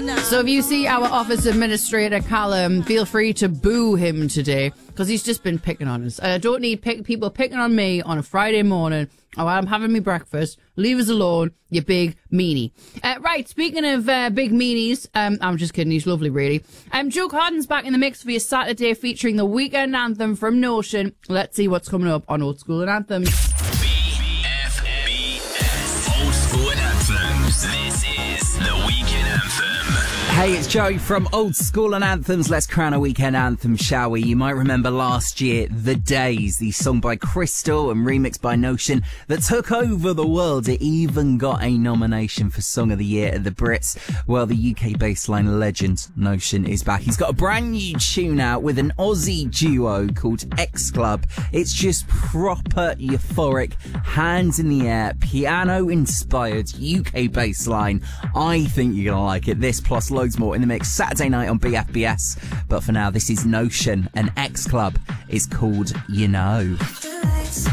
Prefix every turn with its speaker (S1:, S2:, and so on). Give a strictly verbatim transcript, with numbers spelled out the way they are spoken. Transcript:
S1: So if you see our office administrator, Callum, feel free to boo him today, because he's just been picking on us. I don't need pick, people picking on me on a Friday morning while I'm having me breakfast. Leave us alone, you big meanie. Uh, right, speaking of uh, big meanies, um, I'm just kidding, he's lovely, really. Um, Joe Carden's back in the mix for your Saturday, featuring the weekend anthem from Notion. Let's see what's coming up on Old School and Anthems.
S2: B F B S Old School and Anthems. This is the Weekend Anthem.
S3: Hey, it's Joey from Old School and Anthems. Let's crown a weekend anthem, shall we? You might remember last year, The Days, the song by Crystal and remixed by Notion that took over the world. It even got a nomination for Song of the Year at the Brits. Well, the U K bassline legend Notion is back. He's got a brand new tune out with an Aussie duo called X Club. It's just proper euphoric, hands in the air, piano-inspired U K bassline. I think you're going to like it. This plus loads more in the mix Saturday night on B F B S. But for now, this is Notion, and X Club is called You Know.